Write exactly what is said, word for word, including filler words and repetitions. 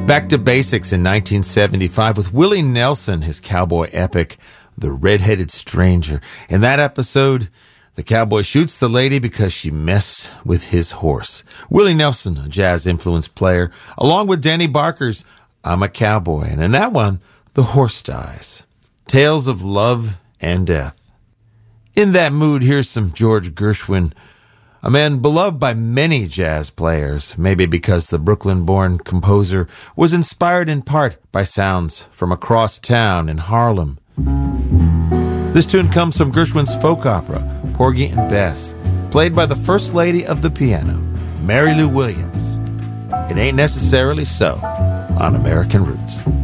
Back to basics in nineteen seventy-five with Willie Nelson, his cowboy epic, The Red-Headed Stranger. In that episode, the cowboy shoots the lady because she messed with his horse. Willie Nelson, a jazz-influenced player, along with Danny Barker's I'm a Cowboy. And in that one, the horse dies. Tales of love and death. In that mood, here's some George Gershwin, a man beloved by many jazz players, maybe because the Brooklyn-born composer was inspired in part by sounds from across town in Harlem. This tune comes from Gershwin's folk opera, Porgy and Bess, played by the First Lady of the Piano, Mary Lou Williams. It ain't necessarily so on American Roots.